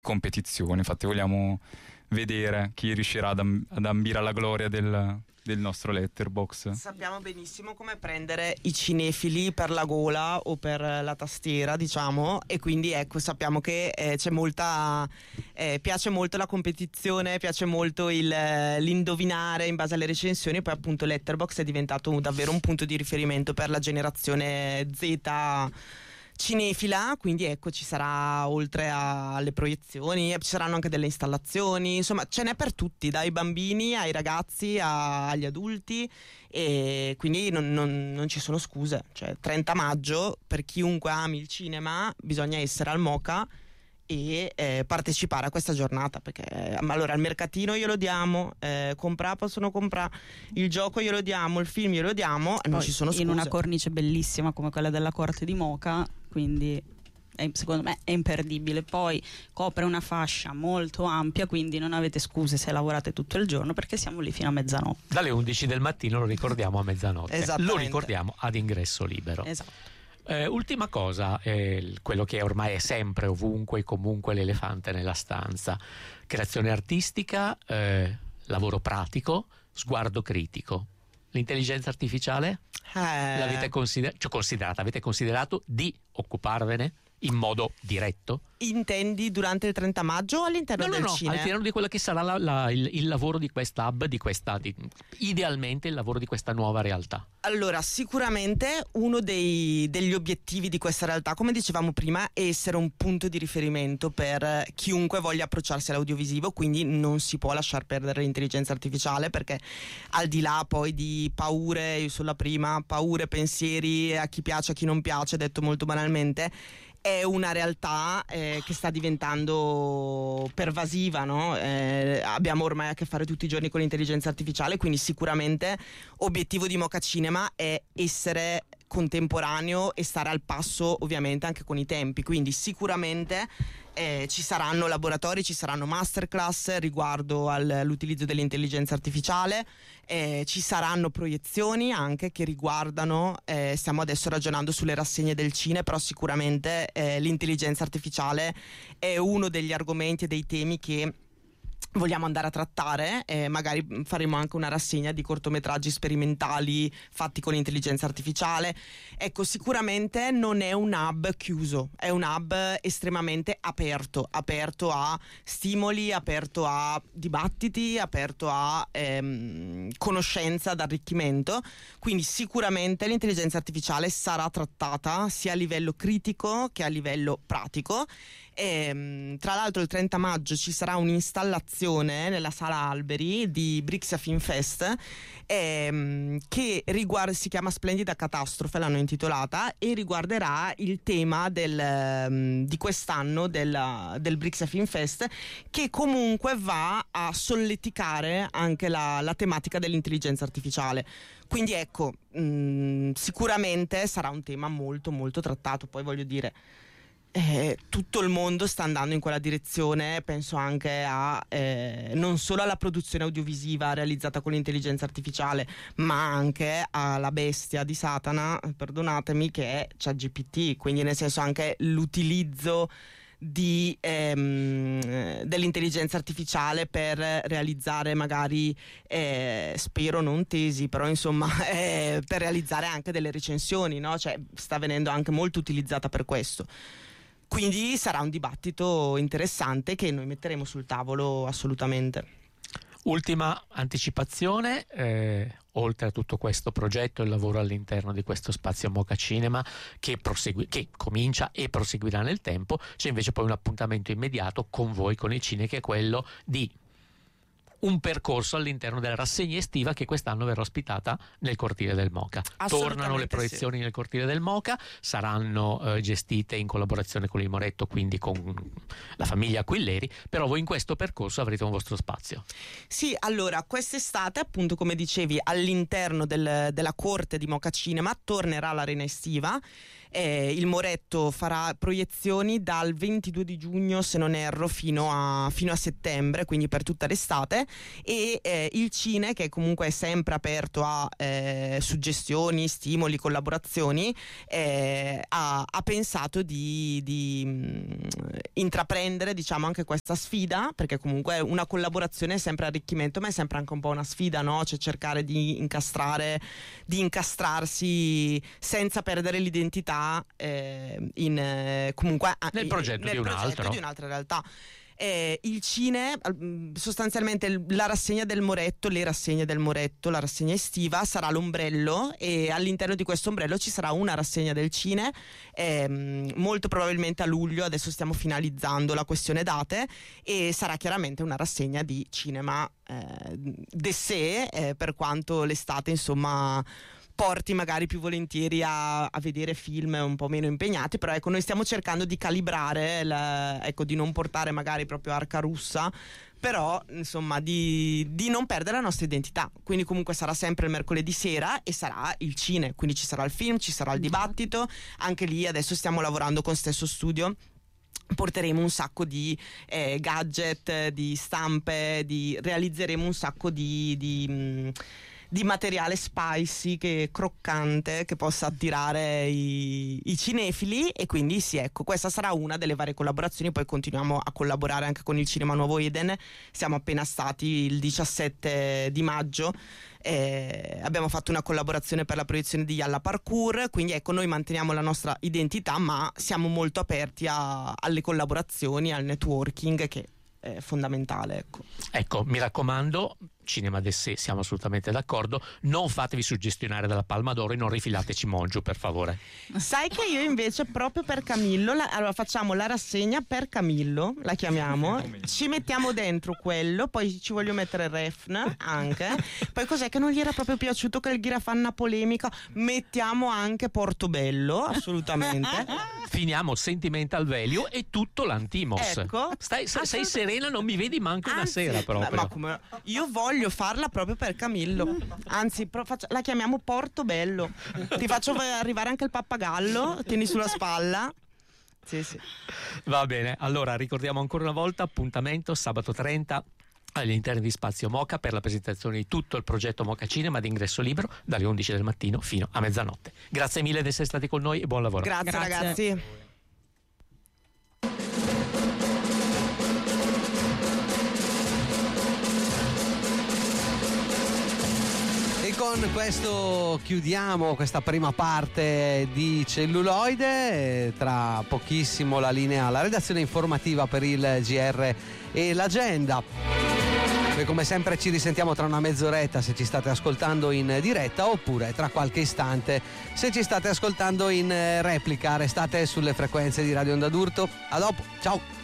competizione. Infatti vogliamo vedere chi riuscirà ad ambire alla gloria del nostro Letterboxd. Sappiamo benissimo come prendere i cinefili per la gola o per la tastiera, diciamo, e quindi ecco, sappiamo che c'è molta piace molto la competizione, piace molto l'indovinare in base alle recensioni. Poi appunto Letterboxd è diventato davvero un punto di riferimento per la generazione Z cinefila, quindi ecco, ci sarà, oltre alle proiezioni, ci saranno anche delle installazioni, insomma ce n'è per tutti, dai bambini ai ragazzi agli adulti, e quindi non ci sono scuse. Cioè 30 maggio per chiunque ami il cinema bisogna essere al MOCA e partecipare a questa giornata, perché allora il mercatino glielo diamo, possono comprare il gioco, glielo diamo, il film glielo diamo, e non ci sono scuse. In una cornice bellissima come quella della Corte di Moca, quindi secondo me è imperdibile. Poi copre una fascia molto ampia, quindi non avete scuse se lavorate tutto il giorno, perché siamo lì fino a mezzanotte. Dalle 11 del mattino, lo ricordiamo, a mezzanotte. Lo ricordiamo ad ingresso libero. Esatto. Ultima cosa, quello che ormai è sempre, ovunque e comunque, l'elefante nella stanza: creazione artistica, lavoro pratico, sguardo critico. L'intelligenza artificiale l'avete considerata? Avete considerato di occuparvene in modo diretto? Intendi durante il 30 maggio o all'interno del cinema? All'interno di quello che sarà il lavoro di questa hub, idealmente il lavoro di questa nuova realtà. Allora, sicuramente uno degli obiettivi di questa realtà, come dicevamo prima, è essere un punto di riferimento per chiunque voglia approcciarsi all'audiovisivo, quindi non si può lasciar perdere l'intelligenza artificiale, perché al di là poi di paure, io sulla prima, paure, pensieri, a chi piace, a chi non piace, detto molto banalmente, è una realtà che sta diventando pervasiva, no? Abbiamo ormai a che fare tutti i giorni con l'intelligenza artificiale, quindi sicuramente obiettivo di Mocha Cinema è essere contemporaneo e stare al passo ovviamente anche con i tempi, quindi sicuramente ci saranno laboratori, ci saranno masterclass riguardo all'utilizzo dell'intelligenza artificiale, ci saranno proiezioni anche che riguardano, stiamo adesso ragionando sulle rassegne del cinema, però sicuramente l'intelligenza artificiale è uno degli argomenti e dei temi che vogliamo andare a trattare. Magari faremo anche una rassegna di cortometraggi sperimentali fatti con l'intelligenza artificiale. Ecco, sicuramente non è un hub chiuso, è un hub estremamente aperto a stimoli, aperto a dibattiti, aperto a conoscenza, ad arricchimento. Quindi sicuramente l'intelligenza artificiale sarà trattata sia a livello critico che a livello pratico. Tra l'altro il 30 maggio ci sarà un'installazione nella Sala Alberi di Brixia Film Fest che si chiama Splendida Catastrofe, l'hanno intitolata, e riguarderà il tema di quest'anno del Brixia Film Fest, che comunque va a solleticare anche la tematica dell'intelligenza artificiale. Quindi ecco, sicuramente sarà un tema molto molto trattato. Poi voglio dire, tutto il mondo sta andando in quella direzione, penso anche non solo alla produzione audiovisiva realizzata con l'intelligenza artificiale, ma anche alla bestia di Satana, perdonatemi, che è ChatGPT, quindi nel senso anche l'utilizzo dell'intelligenza artificiale per realizzare magari spero non tesi, però insomma per realizzare anche delle recensioni, no? Cioè sta venendo anche molto utilizzata per questo. Quindi sarà un dibattito interessante che noi metteremo sul tavolo assolutamente. Ultima anticipazione, oltre a tutto questo progetto, il lavoro all'interno di questo spazio Mocha Cinema che comincia e proseguirà nel tempo, c'è invece poi un appuntamento immediato con voi, con il Cine, che è quello di un percorso all'interno della rassegna estiva che quest'anno verrà ospitata nel cortile del Mocha. Tornano le proiezioni nel cortile del Mocha, saranno gestite in collaborazione con il Moretto, quindi con la famiglia Aquilleri, però voi in questo percorso avrete un vostro spazio. Sì, allora quest'estate, appunto come dicevi, all'interno della corte di Mocha Cinema tornerà l'arena estiva. Il Moretto farà proiezioni dal 22 di giugno, se non erro, fino a settembre, quindi per tutta l'estate. e il Cine, che comunque è sempre aperto a suggestioni, stimoli, collaborazioni, ha pensato di intraprendere, diciamo, anche questa sfida, perché comunque una collaborazione è sempre arricchimento, ma è sempre anche un po' una sfida, no? Cioè cercare di incastrarsi senza perdere l'identità comunque nel progetto di un altro. Di un'altra realtà. Il Cine, sostanzialmente la rassegna del Moretto, le rassegne del Moretto, la rassegna estiva sarà l'ombrello, e all'interno di questo ombrello ci sarà una rassegna del Cine, molto probabilmente a luglio. Adesso stiamo finalizzando la questione date, e sarà chiaramente una rassegna di cinema d'essè, per quanto l'estate, insomma, porti magari più volentieri a vedere film un po' meno impegnati. Però ecco, noi stiamo cercando di calibrare di non portare magari proprio arca russa, però insomma di non perdere la nostra identità. Quindi comunque sarà sempre il mercoledì sera e sarà il Cine, quindi ci sarà il film, ci sarà il dibattito. Anche lì adesso stiamo lavorando con Stesso Studio, porteremo un sacco di gadget, di stampe, realizzeremo un sacco di materiale spicy, croccante, che possa attirare i cinefili. E quindi sì, ecco, questa sarà una delle varie collaborazioni. Poi continuiamo a collaborare anche con il Cinema Nuovo Eden. Siamo appena stati il 17 di maggio, abbiamo fatto una collaborazione per la proiezione di Yalla Parkour. Quindi ecco, noi manteniamo la nostra identità, ma siamo molto aperti alle collaborazioni, al networking, che è fondamentale. Ecco, mi raccomando, cinema d'essè, siamo assolutamente d'accordo. Non fatevi suggestionare dalla Palma d'Oro e non rifilateci Mongiu, per favore. Sai che io invece, proprio per Camillo, allora facciamo la rassegna per Camillo, la chiamiamo, ci mettiamo dentro quello, poi ci voglio mettere Refn anche. Poi cos'è che non gli era proprio piaciuto, che il Ghira fa una polemica? Mettiamo anche Portobello, assolutamente. Finiamo Sentimental Value e tutto l'Antimos. Ecco, sei serena, non mi vedi manco una sera proprio. Ma io voglio farla proprio per Camillo, anzi la chiamiamo Portobello. Ti faccio arrivare anche il pappagallo, tieni sulla spalla. Sì. Va bene, allora ricordiamo ancora una volta: appuntamento sabato 30 all'interno di Spazio Moca per la presentazione di tutto il progetto Moca Cinema ad ingresso libero dalle 11 del mattino fino a mezzanotte. Grazie mille di essere stati con noi e buon lavoro. Grazie. Ragazzi. Con questo chiudiamo questa prima parte di Celluloide. Tra pochissimo la linea alla redazione informativa per il GR e l'agenda. E come sempre ci risentiamo tra una mezz'oretta se ci state ascoltando in diretta, oppure tra qualche istante se ci state ascoltando in replica. Restate sulle frequenze di Radio Onda d'Urto. A dopo, ciao!